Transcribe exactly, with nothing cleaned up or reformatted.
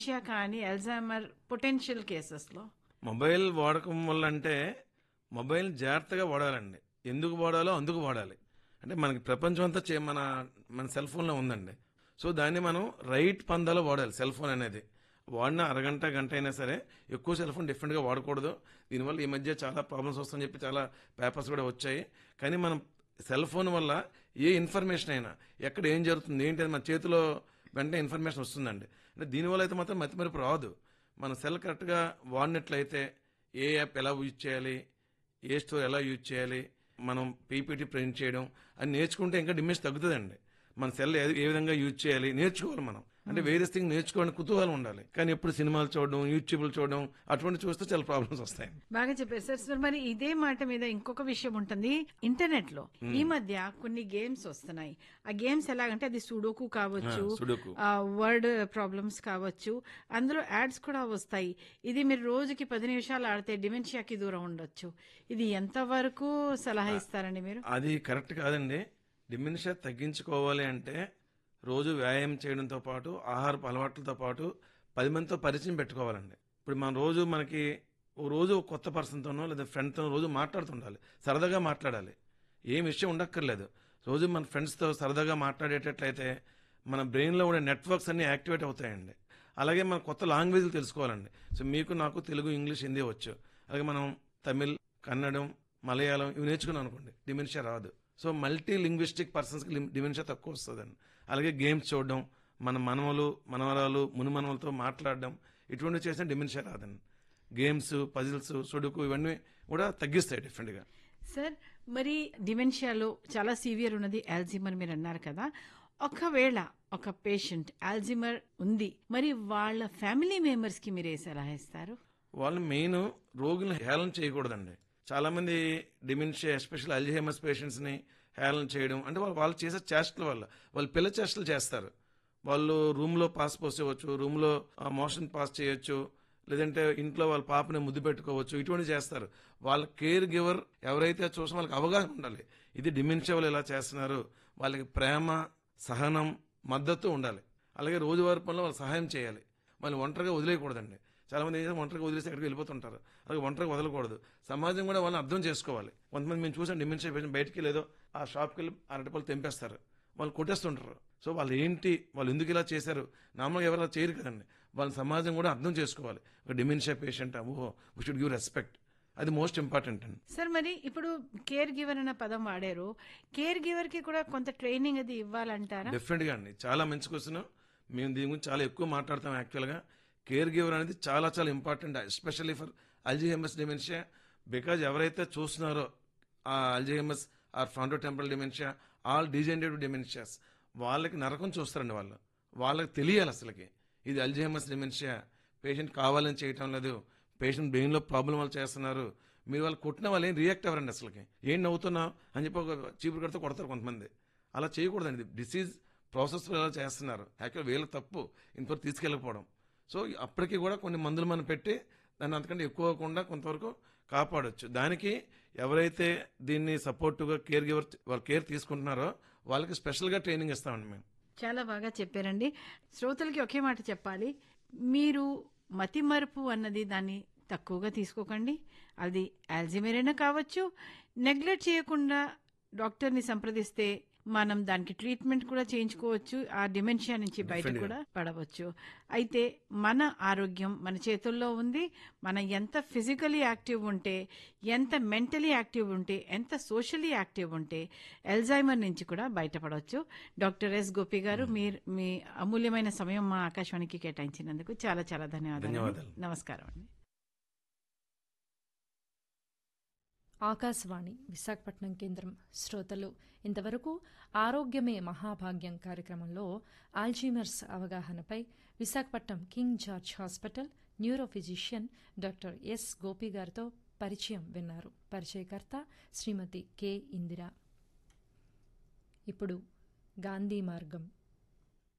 Dementia కానీ Alzheimer potential కేసెస్లో? Mobile వాడకం వల్ల అంటే మొబైల్ జాగ్రత్తగా వాడాలండి. ఎందుకు వాడాలో అందుకు వాడాలి. అంటే మనకి ప్రపంచం అంతా చే మన మన సెల్ ఫోన్లో ఉందండి. సో దాన్ని మనం రైట్ పందాలో వాడాలి. సెల్ ఫోన్ అనేది వాడిన అరగంట గంట అయినా సరే ఎక్కువ సెల్ ఫోన్ డిఫరెంట్గా వాడకూడదు. దీనివల్ల ఈ మధ్య చాలా ప్రాబ్లమ్స్ వస్తాయని చెప్పి చాలా పేపర్స్ కూడా వచ్చాయి. కానీ మనం సెల్ ఫోన్ వల్ల ఏ ఇన్ఫర్మేషన్ అయినా ఎక్కడ ఏం జరుగుతుంది ఏంటి అని మన చేతిలో వెంటనే ఇన్ఫర్మేషన్ వస్తుందండి. అంటే దీనివల్ల అయితే మాత్రం మతిమరుపు రాదు. మన సెల్ కరెక్ట్గా వాడినట్లయితే ఏ యాప్ ఎలా యూజ్ చేయాలి, ఏ స్టోర్ ఎలా యూజ్ చేయాలి, మనం పీపీటీ ప్రింట్ చేయడం అని నేర్చుకుంటే ఇంకా డిమెన్షియా తగ్గుతుందండి. మన సెల్ ఏ ఏ విధంగా యూజ్ చేయాలి నేర్చుకోవాలి మనం. అంటే వేరియస్ థింగ్ నేర్చుకోవడానికి కుతూహలం ఉండాలి. కానీ ఎప్పుడు సినిమాలు చూడడం, యూట్యూబ్లు చూడడం అటువంటి చూస్తే చాలా ప్రాబ్లమ్స్ వస్తాయి. బాగా చెప్పారు సార్. సార్ మరి ఇదే మాట మీద ఇంకొక విషయం ఉంటుంది. ఇంటర్నెట్ లో ఈ మధ్య కొన్ని గేమ్స్ వస్తున్నాయి. ఆ గేమ్స్ ఎలాగంటే అది సుడోకు కావచ్చు, సుడోకు. వర్డ్ ప్రాబ్లమ్స్ కావచ్చు, అందులో యాడ్స్ కూడా వస్తాయి. ఇది మీరు రోజుకి పది నిమిషాలు ఆడితే డిమెన్షియాకి దూరం ఉండొచ్చు. ఇది ఎంతవరకు సలహా ఇస్తారండి మీరు? అది కరెక్ట్ కాదండి. డిమెన్షియా తగ్గించుకోవాలి అంటే రోజు వ్యాయామం చేయడంతో పాటు ఆహారపు అలవాట్లతో పాటు పది మందితో పరిచయం పెట్టుకోవాలండి. ఇప్పుడు మన రోజు మనకి ఓ రోజు ఒక కొత్త పర్సన్తోనో లేదా ఫ్రెండ్తో రోజు మాట్లాడుతుండాలి. సరదాగా మాట్లాడాలి. ఏం విషయం ఉండక్కర్లేదు. రోజు మన ఫ్రెండ్స్తో సరదాగా మాట్లాడేటట్లయితే మన బ్రెయిన్లో ఉండే నెట్వర్క్స్ అన్నీ యాక్టివేట్ అవుతాయండి. అలాగే మన కొత్త లాంగ్వేజ్లు తెలుసుకోవాలండి. సో మీకు నాకు తెలుగు, ఇంగ్లీష్, హిందీ వచ్చు. అలాగే మనం తమిళ్, కన్నడం, మలయాళం ఇవి నేర్చుకున్నాం అనుకోండి డిమెన్షియా రాదు. సో మల్టీ లింగ్విస్టిక్ పర్సన్స్కి డిమెన్షియా తక్కువ వస్తుందండి. అలాగే గేమ్స్ చూడడం, మన మనవలు మనవరాలు మునుమనవలతో మాట్లాడడం ఇటువంటివి చేసిన డిమెన్షియా రాదండి. గేమ్స్, పజిల్స్, సుడుకు ఇవన్నీ కూడా తగ్గిస్తాయి డిఫరెంట్గా. సార్ మరి డిమెన్షియాలో చాలా సివియర్ ఉన్నది అల్జీమర్ మీరు అన్నారు కదా. ఒకవేళ ఒక పేషెంట్ అల్జీమర్ ఉంది, మరి వాళ్ళ ఫ్యామిలీ మెంబర్స్ కి మీరు ఏ సలహా ఇస్తారు? వాళ్ళు మెయిన్ రోగులను హేళన చేయకూడదండి. చాలా మంది డిమెన్షియా ఎస్పెషల్ అల్జీమర్స్ పేషెంట్స్ ని హేళన చేయడం అంటే వాళ్ళు వాళ్ళు చేసే చేష్టల వల్ల వాళ్ళు పిల్ల చేష్టలు చేస్తారు. వాళ్ళు రూమ్ లో పాస్ పోసేవచ్చు, రూమ్ లో మోషన్ పాస్ చేయొచ్చు, లేదంటే ఇంట్లో వాళ్ళ పాపని ముద్దు పెట్టుకోవచ్చు. ఇటువంటి చేస్తారు. వాళ్ళ కేర్ గివర్ ఎవరైతే చూసిన వాళ్ళకి అవగాహన ఉండాలి. ఇది డిమెన్షియా వాళ్ళు ఎలా చేస్తున్నారు, వాళ్ళకి ప్రేమ, సహనం, మద్దతు ఉండాలి. అలాగే రోజువారీ పనులు వాళ్ళు సహాయం చేయాలి. వాళ్ళు ఒంటరిగా వదిలేయకూడదండి. చాలా మంది ఏం ఒంటరిగా వదిలేసి ఎక్కడికి వెళ్ళిపోతుంటారు. అలాగే ఒంటరిగా వదలకూడదు. సమాజం కూడా వాళ్ళని అర్థం చేసుకోవాలి. కొంతమంది మేము చూసాం డిమెన్షియా పేషెంట్ బయటికి లేదో ఆ షాప్కి వెళ్ళి అరటిపళ్ళు తెంపేస్తారు, వాళ్ళు కొట్టేస్తుంటారు. సో వాళ్ళు ఏంటి, వాళ్ళు ఎందుకు ఇలా చేశారు, నార్మల్గా ఎవరు అలా చేయరు కదండి. వాళ్ళ సమాజం కూడా అర్థం చేసుకోవాలి. ఒక డిమెన్షియా పేషెంట్ ఓహో వీ షుడ్ గివ్ రెస్పెక్ట్. అది మోస్ట్ ఇంపార్టెంట్ అండి. సార్ మరి ఇప్పుడు కేర్ గివర్ అన్న పదం వాడారు. కేర్ గివర్ కి కూడా కొంత ట్రైనింగ్ అది ఇవ్వాలంటారా? డెఫినెట్ గా అండి. చాలా మంచి క్వశ్చన్. మేము దీని గురించి చాలా ఎక్కువ మాట్లాడతాం. యాక్చువల్గా కేర్ గివర్ అనేది చాలా చాలా important, especially for Alzheimer's dementia. Because ఎవరైతే చూస్తున్నారో ఆ Alzheimer's are ఫ్రాంటోటెంపరల్ dementia, all degenerative dementias, వాళ్ళకి నరకం చూస్తారండి. వాళ్ళు వాళ్ళకి తెలియాలి అసలుకి ఇది అల్జీమర్స్ డిమెన్షియా. పేషెంట్ కావాలని చేయటం లేదు, పేషెంట్ బ్రెయిన్లో ప్రాబ్లం వాళ్ళు చేస్తున్నారు. మీరు వాళ్ళు కొట్టిన వాళ్ళు ఏం రియాక్ట్ అవ్వరండి. అసలుకి ఏం నవ్వుతున్నావు అని చెప్పి ఒక చీపురు కడితే కొడతారు కొంతమంది. అలా చేయకూడదండి. డిసీజ్ ప్రాసెస్ ఎలా చేస్తున్నారు, యాక్చువల్ వీళ్ళ తప్పు ఇంతవరకు తీసుకెళ్ళకపోవడం. సో అప్పటికి కూడా కొన్ని మందులు మనం పెట్టి దాన్ని అంతకంటే ఎక్కువ అవ్వకుండా కొంతవరకు కాపాడొచ్చు. దానికి ఎవరైతే దీన్ని సపోర్టుగా కేర్ గివర్ వాళ్ళు కేర్ తీసుకుంటున్నారో వాళ్ళకి స్పెషల్గా ట్రైనింగ్ ఇస్తామండి మేము. చాలా బాగా చెప్పారండి. శ్రోతలకి ఒకే మాట చెప్పాలి, మీరు మతిమరుపు అన్నది దాన్ని తక్కువగా తీసుకోకండి. అది అల్జీమర్ అయినా కావచ్చు. నెగ్లెక్ట్ చేయకుండా డాక్టర్ని సంప్రదిస్తే మనం దానికి ట్రీట్మెంట్ కూడా చేయించుకోవచ్చు. ఆ డిమెన్షియా నుంచి బయట కూడా పడవచ్చు. అయితే మన ఆరోగ్యం మన చేతుల్లో ఉంది. మనం ఎంత ఫిజికలీ యాక్టివ్ ఉంటే, ఎంత మెంటలీ యాక్టివ్ ఉంటే, ఎంత సోషలీ యాక్టివ్ ఉంటే అల్జైమర్ నుంచి కూడా బయటపడవచ్చు. డాక్టర్ ఎస్ గోపి గారు, మీరు మీ అమూల్యమైన సమయం మా ఆకాశవాణికి కేటాయించినందుకు చాలా చాలా ధన్యవాదాలు. నమస్కారం అండి. ఆకాశవాణి విశాఖపట్నం కేంద్రం శ్రోతలు ఇంతవరకు ఆరోగ్యమే మహాభాగ్యం కార్యక్రమంలో Alzheimer's అవగాహనపై Visakhapatnam king George hospital neuro physician doctor yes Gopi గారితో పరిచయం విన్నారు. పరిచయకర్త శ్రీమతి కె ఇందిర. ఇప్పుడు గాంధీ మార్గం